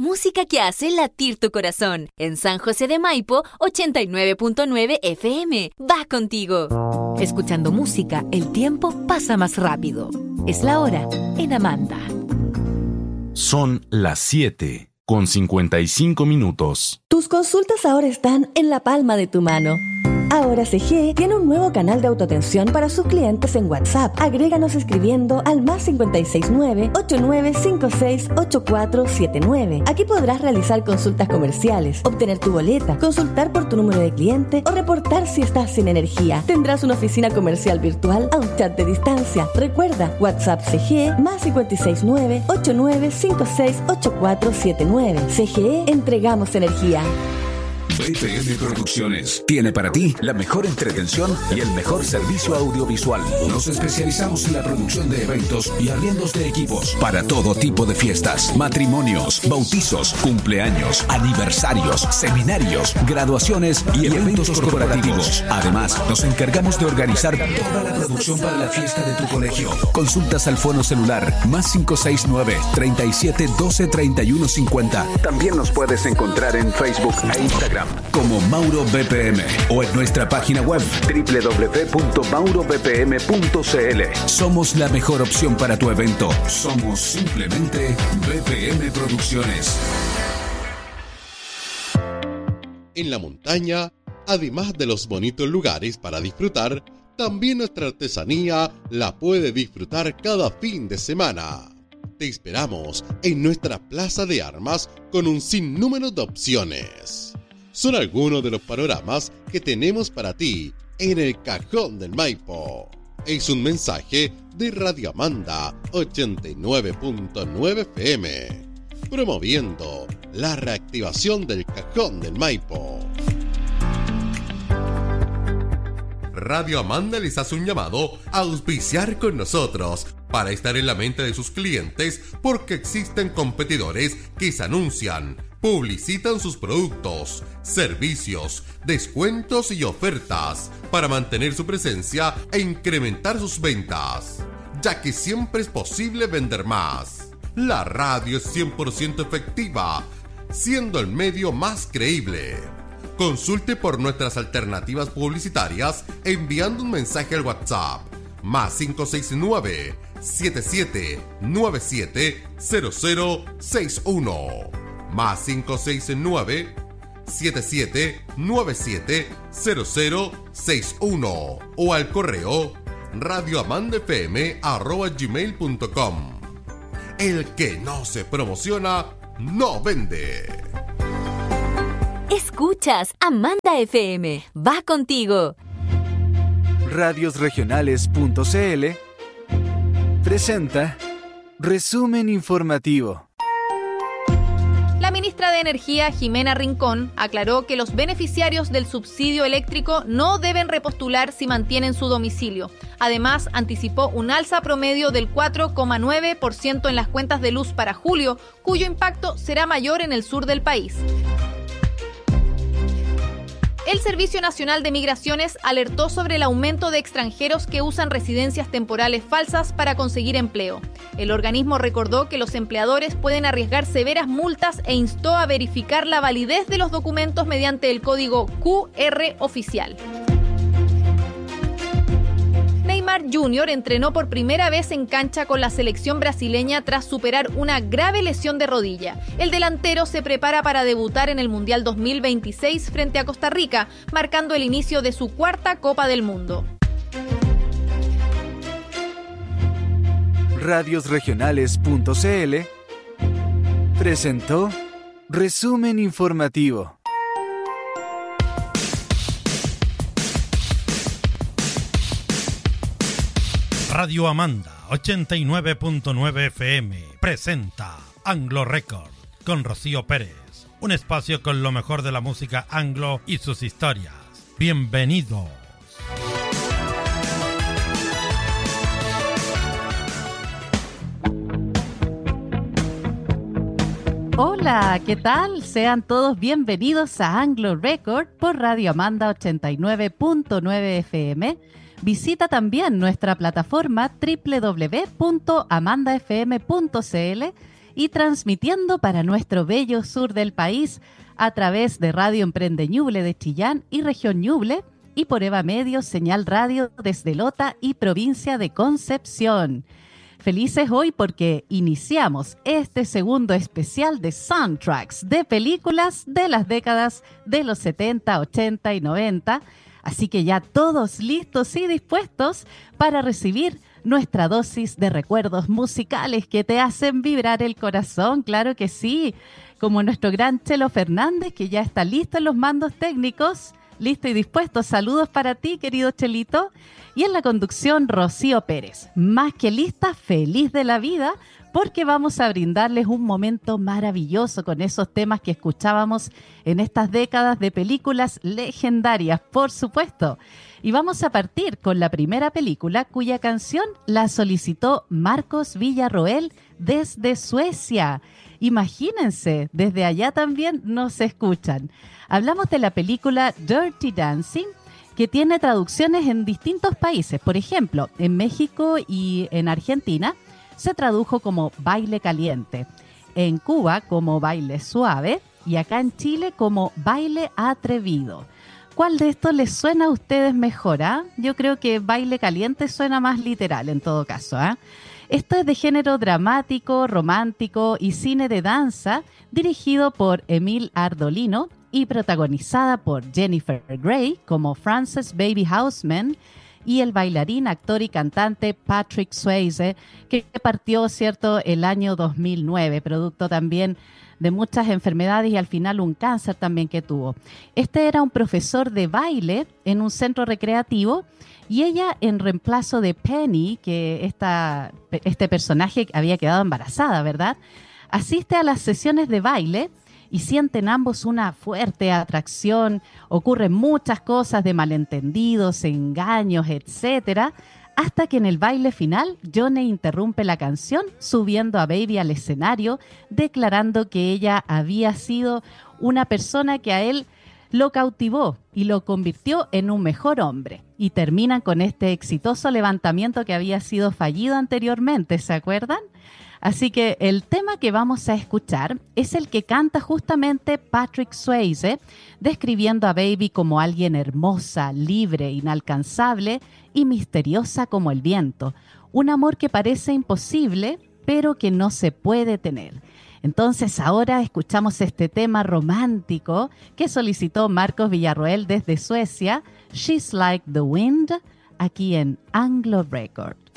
música que hace latir tu corazón. En San José de Maipo, 89.9 FM. Va contigo. Escuchando música, el tiempo pasa más rápido. Es la hora en Amanda. Son las 7:55. Tus consultas ahora están en la palma de tu mano. Ahora CGE tiene un nuevo canal de autoatención para sus clientes en WhatsApp. Agréganos escribiendo al +569 8956 8479. Aquí podrás realizar consultas comerciales, obtener tu boleta, consultar por tu número de cliente o reportar si estás sin energía. Tendrás una oficina comercial virtual a un chat de distancia. Recuerda, WhatsApp CGE +569 8956 8479. CGE, entregamos energía. BPM Producciones tiene para ti la mejor entretención y el mejor servicio audiovisual. Nos especializamos en la producción de eventos y arriendos de equipos para todo tipo de fiestas, matrimonios, bautizos, cumpleaños, aniversarios, seminarios, graduaciones y eventos corporativos. Además, nos encargamos de organizar toda la producción para la fiesta de tu colegio. Consultas al fono celular +569 37 12 31 50. También nos puedes encontrar en Facebook e Instagram como Mauro BPM o en nuestra página web www.maurobpm.cl. Somos la mejor opción para tu evento. Somos simplemente BPM Producciones. En la montaña, además de los bonitos lugares para disfrutar, también nuestra artesanía la puede disfrutar cada fin de semana. Te esperamos en nuestra plaza de armas con un sinnúmero de opciones. Son algunos de los panoramas que tenemos para ti en el Cajón del Maipo. Es un mensaje de Radio Amanda 89.9 FM, promoviendo la reactivación del Cajón del Maipo. Radio Amanda les hace un llamado a auspiciar con nosotros para estar en la mente de sus clientes, porque existen competidores que se anuncian, publicitan sus productos, servicios, descuentos y ofertas para mantener su presencia e incrementar sus ventas, ya que siempre es posible vender más. La radio es 100% efectiva, siendo el medio más creíble. Consulte por nuestras alternativas publicitarias enviando un mensaje al WhatsApp +569 7797 0061 +569 7797 0061 o al correo radioamandafm@gmail.com. El que no se promociona no vende. Escuchas Amanda FM. Va contigo. Radiosregionales.cl presenta Resumen Informativo. La ministra de Energía, Jimena Rincón, aclaró que los beneficiarios del subsidio eléctrico no deben repostular si mantienen su domicilio. Además, anticipó un alza promedio del 4,9% en las cuentas de luz para julio, cuyo impacto será mayor en el sur del país. El Servicio Nacional de Migraciones alertó sobre el aumento de extranjeros que usan residencias temporales falsas para conseguir empleo. El organismo recordó que los empleadores pueden arriesgar severas multas e instó a verificar la validez de los documentos mediante el código QR oficial. Neymar Jr. entrenó por primera vez en cancha con la selección brasileña tras superar una grave lesión de rodilla. El delantero se prepara para debutar en el Mundial 2026 frente a Costa Rica, marcando el inicio de su cuarta Copa del Mundo. Radiosregionales.cl presentó Resumen Informativo. Radio Amanda 89.9 FM presenta Anglo Record con Rocío Pérez, un espacio con lo mejor de la música anglo y sus historias. Bienvenidos. Hola, ¿qué tal? Sean todos bienvenidos a Anglo Record por Radio Amanda 89.9 FM. Visita también nuestra plataforma www.amandafm.cl y transmitiendo para nuestro bello sur del país a través de Radio Emprende Ñuble de Chillán y Región Ñuble y por Eva Medios, señal radio desde Lota y provincia de Concepción. Felices hoy porque iniciamos este segundo especial de soundtracks de películas de las décadas de los 70, 80 y 90. Así que ya todos listos y dispuestos para recibir nuestra dosis de recuerdos musicales que te hacen vibrar el corazón, claro que sí, como nuestro gran Chelo Fernández, que ya está listo en los mandos técnicos, listo y dispuesto. Saludos para ti, querido Chelito. Y en la conducción, Rocío Pérez, más que lista, feliz de la vida, porque vamos a brindarles un momento maravilloso con esos temas que escuchábamos en estas décadas de películas legendarias, por supuesto. Y vamos a partir con la primera película cuya canción la solicitó Marcos Villarroel desde Suecia. Imagínense, desde allá también nos escuchan. Hablamos de la película Dirty Dancing, que tiene traducciones en distintos países. Por ejemplo, en México y en Argentina se tradujo como Baile Caliente, en Cuba como Baile Suave y acá en Chile como Baile Atrevido. ¿Cuál de estos les suena a ustedes mejor? Yo creo que Baile Caliente suena más literal en todo caso. Esto es de género dramático, romántico y cine de danza, dirigido por Emil Ardolino y protagonizada por Jennifer Grey como Frances Baby Houseman y el bailarín, actor y cantante Patrick Swayze, que partió, ¿cierto?, el año 2009, producto también de muchas enfermedades y al final un cáncer también que tuvo. Este era un profesor de baile en un centro recreativo y ella, en reemplazo de Penny, que este personaje había quedado embarazada, ¿verdad?, asiste a las sesiones de baile y sienten ambos una fuerte atracción. Ocurren muchas cosas de malentendidos, engaños, etcétera, hasta que en el baile final Johnny interrumpe la canción subiendo a Baby al escenario, declarando que ella había sido una persona que a él lo cautivó y lo convirtió en un mejor hombre. Y terminan con este exitoso levantamiento que había sido fallido anteriormente, ¿se acuerdan? Así que el tema que vamos a escuchar es el que canta justamente Patrick Swayze, describiendo a Baby como alguien hermosa, libre, inalcanzable y misteriosa como el viento. Un amor que parece imposible, pero que no se puede tener. Entonces ahora escuchamos este tema romántico que solicitó Marcos Villarroel desde Suecia, She's Like the Wind, aquí en Anglo Record.